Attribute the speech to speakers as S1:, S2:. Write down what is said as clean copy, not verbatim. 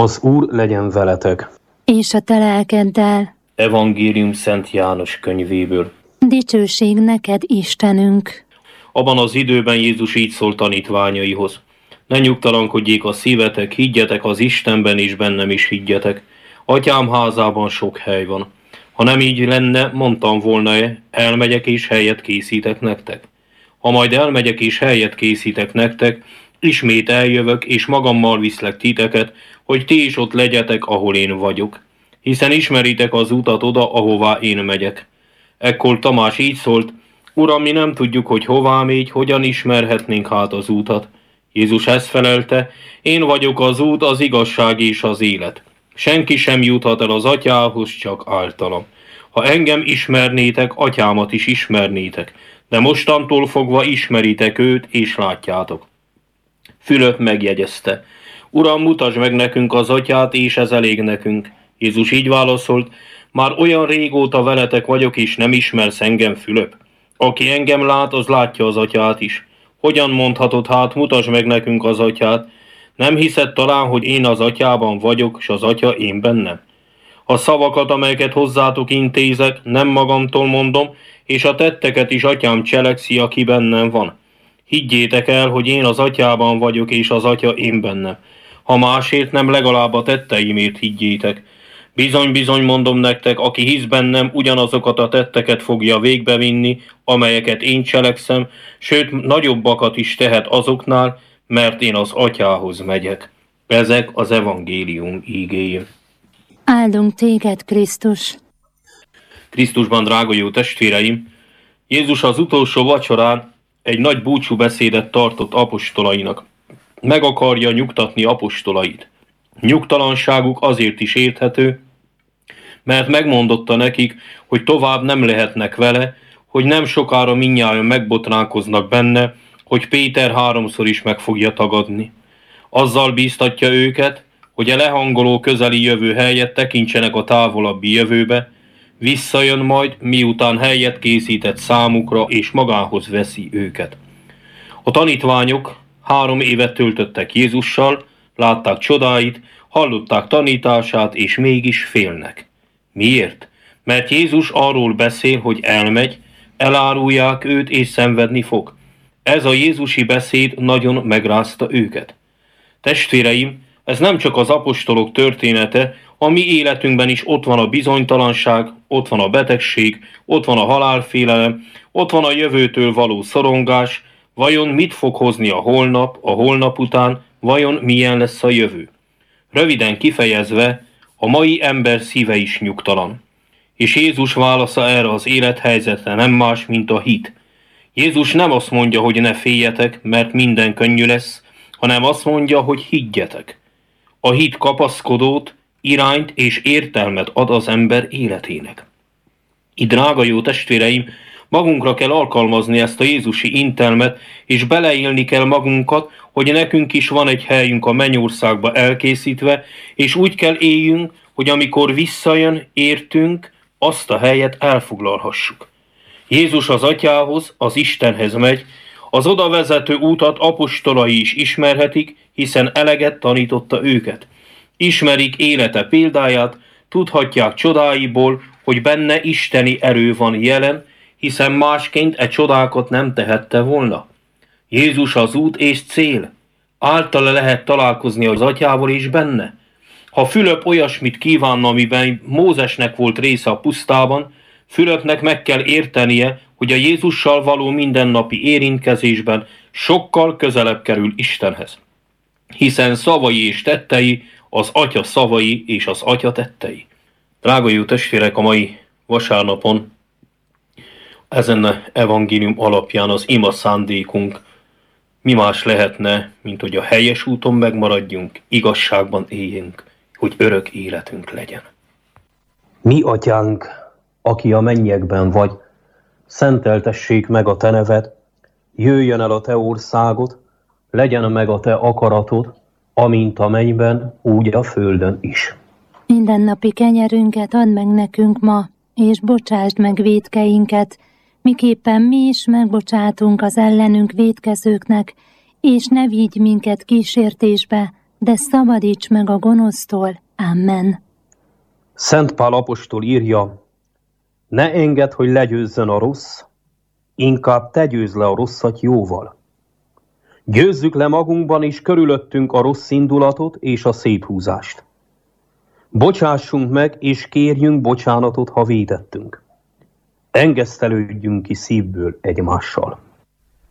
S1: Az Úr legyen veletek.
S2: És a te lelkeddel.
S3: Evangélium Szent János könyvéből.
S2: Dicsőség neked, Istenünk!
S3: Abban az időben Jézus így szólt tanítványaihoz. Ne nyugtalankodjék a szívetek, higgyetek az Istenben, és bennem is higgyetek. Atyám házában sok hely van. Ha nem így lenne, mondtam volna-e, elmegyek és helyet készítek nektek. Ha majd elmegyek és helyet készítek nektek, ismét eljövök, és magammal viszlek titeket, hogy ti is ott legyetek, ahol én vagyok. Hiszen ismeritek az utat oda, ahová én megyek. Ekkor Tamás így szólt: Uram, mi nem tudjuk, hogy hová mégy, hogyan ismerhetnénk hát az útat. Jézus ezt felelte: Én vagyok az út, az igazság és az élet. Senki sem juthat el az atyához, csak általam. Ha engem ismernétek, atyámat is ismernétek, de mostantól fogva ismeritek őt, és látjátok. Fülöp megjegyezte: Uram, mutasd meg nekünk az atyát, és ez elég nekünk. Jézus így válaszolt: Már olyan régóta veletek vagyok, és nem ismersz engem, Fülöp? Aki engem lát, az látja az atyát is. Hogyan mondhatod hát, mutasd meg nekünk az atyát? Nem hiszed talán, hogy én az atyában vagyok, és az atya én bennem? A szavakat, amelyeket hozzátok intézek, nem magamtól mondom, és a tetteket is atyám cselekszi, aki bennem van. Higgyétek el, hogy én az atyában vagyok, és az atya én bennem. Ha másért nem, legalább a tetteimért higgyétek. Bizony-bizony mondom nektek, aki hisz bennem, ugyanazokat a tetteket fogja végbevinni, amelyeket én cselekszem, sőt, nagyobbakat is tehet azoknál, mert én az atyához megyek. Ezek az evangélium ígéi.
S2: Áldunk téged, Krisztus!
S3: Krisztusban, drága jó testvéreim, Jézus az utolsó vacsorán egy nagy búcsúbeszédet tartott apostolainak. Meg akarja nyugtatni apostolait. Nyugtalanságuk azért is érthető, mert megmondotta nekik, hogy tovább nem lehetnek vele, hogy nem sokára mindnyájan megbotránkoznak benne, hogy Péter 3-szor is meg fogja tagadni. Azzal bíztatja őket, hogy a lehangoló közeli jövő helyett tekintsenek a távolabbi jövőbe, visszajön majd, miután helyet készített számukra, és magához veszi őket. A tanítványok 3 évet töltöttek Jézussal, látták csodáit, hallották tanítását, és mégis félnek. Miért? Mert Jézus arról beszél, hogy elmegy, elárulják őt, és szenvedni fog. Ez a jézusi beszéd nagyon megrázta őket. Testvéreim, ez nem csak az apostolok története, a mi életünkben is ott van a bizonytalanság, ott van a betegség, ott van a halálfélelem, ott van a jövőtől való szorongás. Vajon mit fog hozni a holnap után, vajon milyen lesz a jövő? Röviden kifejezve, a mai ember szíve is nyugtalan. És Jézus válasza erre az élethelyzetre nem más, mint a hit. Jézus nem azt mondja, hogy ne féljetek, mert minden könnyű lesz, hanem azt mondja, hogy higgyetek. A hit kapaszkodót, irányt és értelmet ad az ember életének. Így, drága jó testvéreim, magunkra kell alkalmazni ezt a jézusi intelmet, és beleélni kell magunkat, hogy nekünk is van egy helyünk a mennyországba elkészítve, és úgy kell éljünk, hogy amikor visszajön, értünk, azt a helyet elfoglalhassuk. Jézus az atyához, az Istenhez megy, az oda vezető útat apostolai is ismerhetik, hiszen eleget tanította őket. Ismerik élete példáját, tudhatják csodáiból, hogy benne isteni erő van jelen, hiszen másként e csodákat nem tehette volna. Jézus az út és cél. Általa lehet találkozni az atyával és benne. Ha Fülöp olyasmit kívánna, amiben Mózesnek volt része a pusztában, Fülöpnek meg kell értenie, hogy a Jézussal való mindennapi érintkezésben sokkal közelebb kerül Istenhez. Hiszen szavai és tettei az atya szavai és az atya tettei. Drága jó testvérek, a mai vasárnapon ezen az evangélium alapján az ima szándékunk mi más lehetne, mint hogy a helyes úton megmaradjunk, igazságban éljünk, hogy örök életünk legyen.
S1: Mi atyánk, aki a mennyekben vagy, szenteltessék meg a te neved, jöjjön el a te országod, legyen meg a te akaratod, amint a mennyben, úgy a földön is.
S2: Mindennapi kenyerünket add meg nekünk ma, és bocsásd meg vétkeinket, miképpen mi is megbocsátunk az ellenünk vétkezőknek, és ne vigy minket kísértésbe, de szabadíts meg a gonosztól. Amen.
S1: Szent Pál apostol írja, ne engedd, hogy legyőzzön a rossz, inkább te győzd le a rosszat jóval. Győzzük le magunkban és körülöttünk a rossz indulatot és a széthúzást. Bocsássunk meg és kérjünk bocsánatot, ha vétettünk. Engesztelődjünk ki szívből egymással.